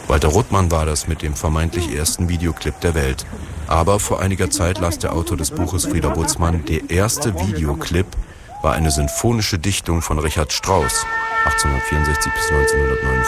Walter Ruttmann war das mit dem vermeintlich ersten Videoclip der Welt. Aber vor einiger Zeit las der Autor des Buches Frieder Butzmann, der erste Videoclip war eine sinfonische Dichtung von Richard Strauss, 1864 bis 1949.